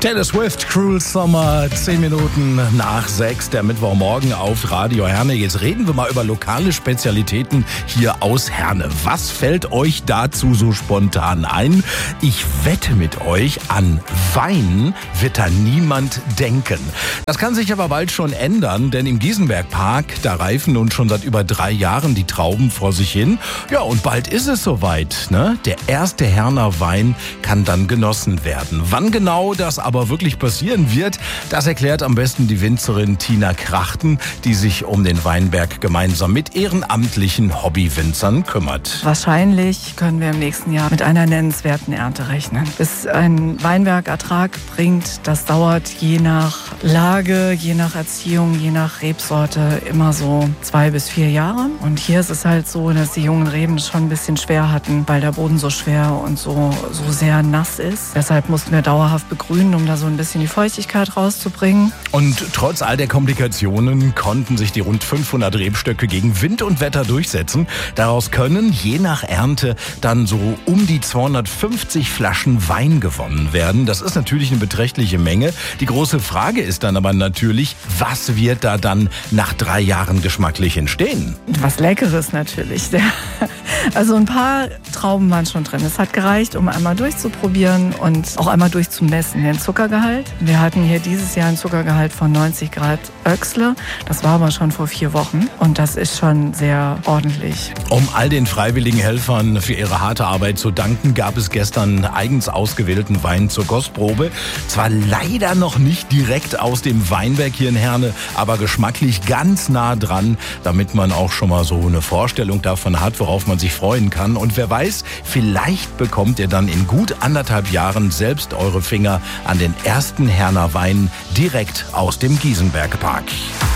Taylor Swift, Cruel Summer, 10 Minuten nach 6, der Mittwochmorgen auf Radio Herne. Jetzt reden wir mal über lokale Spezialitäten hier aus Herne. Was fällt euch dazu so spontan ein? Ich wette mit euch, an Wein wird da niemand denken. Das kann sich aber bald schon ändern, denn im Giesenbergpark, da reifen nun schon seit über 3 Jahren die Trauben vor sich hin. Ja, und bald ist es soweit, ne? Der erste Herner Wein kann dann genossen werden. Wann genau das aber wirklich passieren wird, das erklärt am besten die Winzerin Tina Krachten, die sich um den Weinberg gemeinsam mit ehrenamtlichen Hobbywinzern kümmert. Wahrscheinlich können wir im nächsten Jahr mit einer nennenswerten Ernte rechnen. Bis ein Weinberg Ertrag bringt, das dauert je nach Lage, je nach Erziehung, je nach Rebsorte immer so 2 bis 4 Jahre. Und hier ist es halt so, dass die jungen Reben es schon ein bisschen schwer hatten, weil der Boden so schwer und so sehr nass ist. Deshalb mussten wir dauerhaft begrünen, um da so ein bisschen die Feuchtigkeit rauszubringen. Und trotz all der Komplikationen konnten sich die rund 500 Rebstöcke gegen Wind und Wetter durchsetzen. Daraus können je nach Ernte dann so um die 250 Flaschen Wein gewonnen werden. Das ist natürlich eine beträchtliche Menge. Die große Frage ist dann aber natürlich, was wird da dann nach 3 Jahren geschmacklich entstehen? Was Leckeres natürlich. Also ein paar Trauben waren schon drin. Es hat gereicht, um einmal durchzuprobieren und auch einmal durchzumessen, den Zuckergehalt. Wir hatten hier dieses Jahr einen Zuckergehalt von 90 Grad Öchsle. Das war aber schon vor 4 Wochen und das ist schon sehr ordentlich. Um all den freiwilligen Helfern für ihre harte Arbeit zu danken, gab es gestern eigens ausgewählten Wein zur Kostprobe. Zwar leider noch nicht direkt aus dem Weinberg hier in Herne, aber geschmacklich ganz nah dran, damit man auch schon mal so eine Vorstellung davon hat, worauf man sich freuen kann. Und wer weiß, vielleicht bekommt ihr dann in gut 1,5 Jahren selbst eure Finger an den ersten Herner Wein direkt aus dem Giesenbergpark.